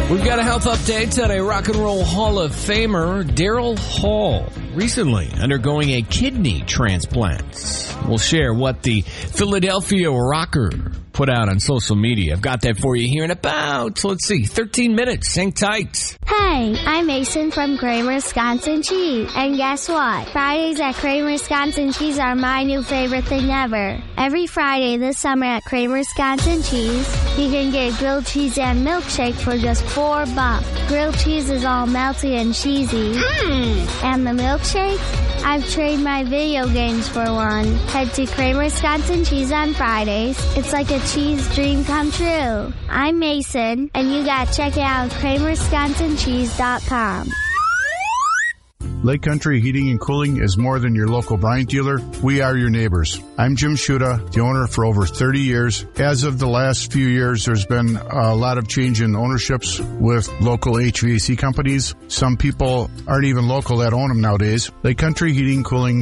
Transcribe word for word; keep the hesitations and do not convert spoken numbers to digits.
We've got a health update on a Rock and Roll Hall of Famer, Daryl Hall, recently undergoing a kidney transplant. We'll share what the Philadelphia rocker put out on social media. I've got that for you here in about, let's see, thirteen minutes. Hang tight. Hey, I'm Mason from Kramer Wisconsin Cheese. And guess what? Fridays at Kramer Wisconsin Cheese are my new favorite thing ever. Every Friday this summer at Kramer Wisconsin Cheese, you can get grilled cheese and milkshake for just four bucks. Grilled cheese is all melty and cheesy. Mmm. And the milkshake? I've traded my video games for one. Head to Kramer Wisconsin Cheese on Fridays. It's like a cheese dream come true. I'm Mason, and you gotta check it out at kramer wisconsin cheese dot com. Lake Country Heating and Cooling is more than your local Bryant dealer. We are your neighbors. I'm Jim Schuda, the owner for over thirty years. As of the last few years, there's been a lot of change in ownerships with local H V A C companies. Some people aren't even local that own them nowadays. Lake Country Heating and Cooling